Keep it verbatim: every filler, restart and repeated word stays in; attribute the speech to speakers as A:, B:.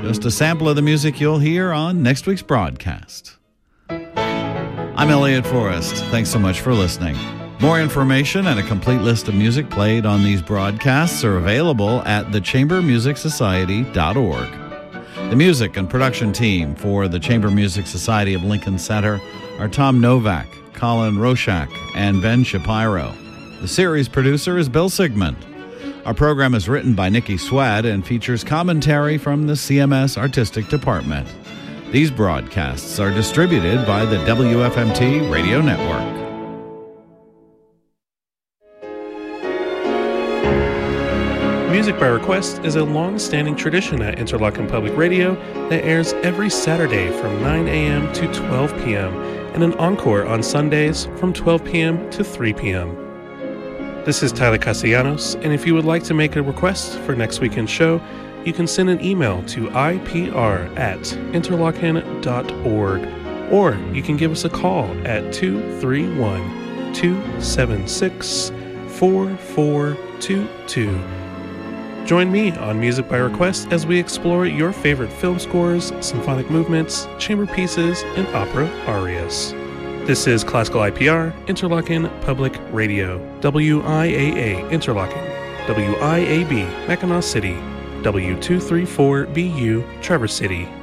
A: just a sample of the music you'll hear on next week's broadcast. I'm Elliot Forrest. Thanks so much for listening. More information and a complete list of music played on these broadcasts are available at the chamber music society dot org. The music and production team for the Chamber Music Society of Lincoln Center are Tom Novak, Colin Roshak, and Ben Shapiro. The series producer is Bill Sigmund. Our program is written by Nikki Swad and features commentary from the C M S Artistic Department. These broadcasts are distributed by the W F M T Radio Network.
B: Music by Request is a long-standing tradition at Interlochen Public Radio that airs every Saturday from nine a.m. to twelve p.m. and an encore on Sundays from twelve p.m. to three p.m. This is Tyler Castellanos, and if you would like to make a request for next weekend's show, you can send an email to I P R at interlochen dot org, or you can give us a call at two three one, two seven six, four four two two. Join me on Music by Request as we explore your favorite film scores, symphonic movements, chamber pieces, and opera arias. This is Classical I P R, Interlochen Public Radio, W I A A Interlochen, W I A B Mackinac City, W two thirty-four B U Traverse City.